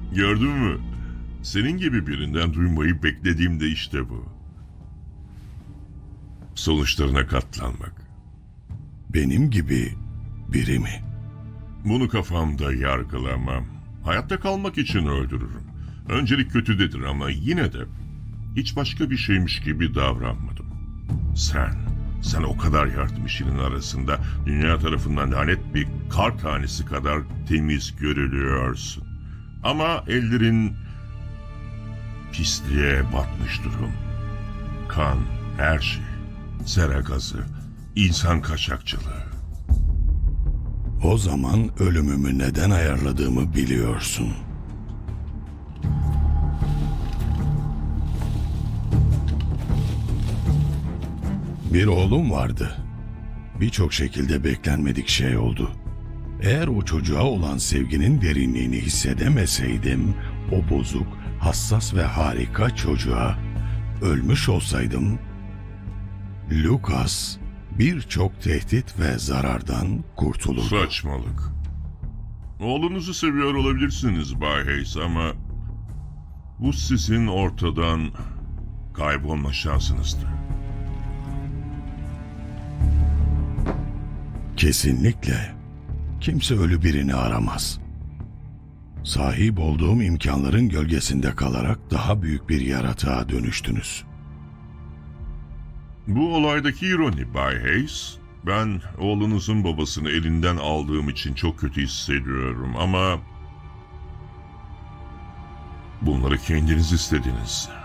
Gördün mü? Senin gibi birinden duymayı beklediğim de işte bu. Sonuçlarına katlanmak. Benim gibi biri mi? Bunu kafamda yargılamam. Hayatta kalmak için öldürürüm. Öncelik kötüdedir ama yine de hiç başka bir şeymiş gibi davranmadım. Sen o kadar yardım işinin arasında dünya tarafından lanet bir kar tanesi kadar temiz görülüyorsun. Ama ellerin pisliğe batmış durum. Kan, her şey, sera gazı, insan kaçakçılığı. O zaman ölümümü neden ayarladığımı biliyorsun. Bir oğlum vardı. Birçok şekilde beklenmedik şey oldu. Eğer o çocuğa olan sevginin derinliğini hissedemeseydim, o bozuk, hassas ve harika çocuğa ölmüş olsaydım, Lucas birçok tehdit ve zarardan kurtulurdu. Saçmalık. Oğlunuzu seviyor olabilirsiniz Bay Hayes ama bu sizin ortadan kaybolma şansınızdı. Kesinlikle. Kimse ölü birini aramaz. Sahip olduğum imkanların gölgesinde kalarak daha büyük bir yaratığa dönüştünüz. Bu olaydaki ironi Bay Hayes. Ben oğlunuzun babasını elinden aldığım için çok kötü hissediyorum ama bunları kendiniz istediniz.